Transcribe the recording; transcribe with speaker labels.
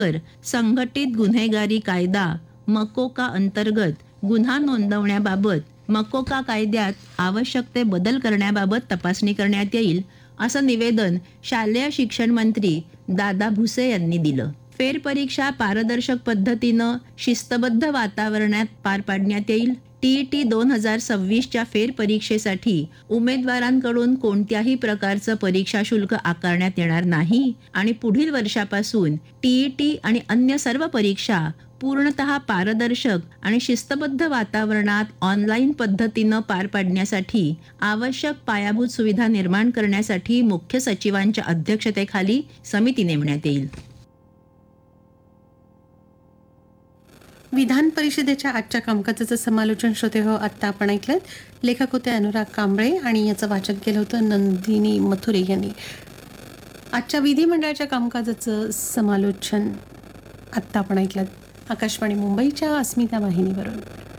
Speaker 1: संघटित गुन्हेगारी कायदा मकोका अंतर्गत गुन्हा नोंदवण्याबाबत मकोका कायद्यात आवश्यक ते बदल करण्याबाबत तपासणी करण्यात येईल, असं निवेदन शालेय शिक्षण मंत्री दादा भुसे यांनी दिलं. फेरपरीक्षा पारदर्शक पद्धतीनं शिस्तबद्ध वातावरणात पार पाडण्यात येईल. TET 2026च्या फेरपरीक्षेसाठी उमेदवारांकडून कोणत्याही प्रकारचं परीक्षा शुल्क आकारण्यात येणार नाही आणि पुढील वर्षापासून TET आणि अन्य सर्व परीक्षा पूर्णतः पारदर्शक आणि शिस्तबद्ध वातावरणात ऑनलाईन पद्धतीनं पार पाडण्यासाठी आवश्यक पायाभूत सुविधा निर्माण करण्यासाठी मुख्य सचिवांच्या अध्यक्षतेखाली समिती नेमण्यात येईल.
Speaker 2: विधान परिषदेच्या आजच्या कामकाजाचं समालोचन श्रोते हो आत्ता आपण ऐकलं. लेखक होते अनुराग कांबळे आणि याचं वाचन केलं होतं नंदिनी मथुरे यांनी. आजच्या विधिमंडळाच्या कामकाजाचं समालोचन आत्ता आपण ऐकलं आकाशवाणी मुंबईच्या अस्मिता वाहिनीवरून.